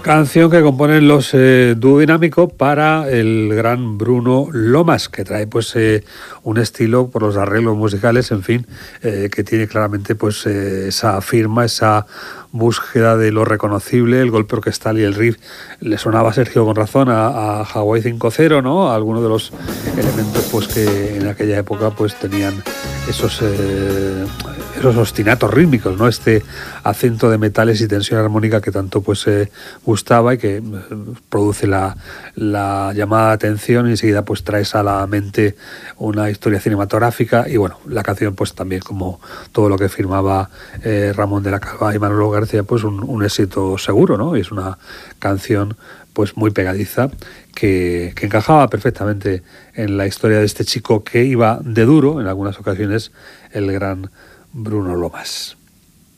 Canción que componen los Dúo Dinámico para el gran Bruno Lomas, que trae pues un estilo por los arreglos musicales, en fin, que tiene claramente pues esa firma, esa búsqueda de lo reconocible, el golpe orquestal y el riff. Le sonaba a Sergio con razón a Hawaii 5.0, ¿no? A algunos de los elementos pues que en aquella época pues tenían esos ostinatos rítmicos, ¿no? Este acento de metales y tensión armónica que tanto pues gustaba y que produce la llamada de atención y enseguida pues traes a la mente una historia cinematográfica y bueno, la canción pues también como todo lo que firmaba Ramón de la Calva y Manolo García pues un éxito seguro, ¿no? Y es una canción pues muy pegadiza que encajaba perfectamente en la historia de este chico que iba de duro en algunas ocasiones, el gran Bruno Lomas.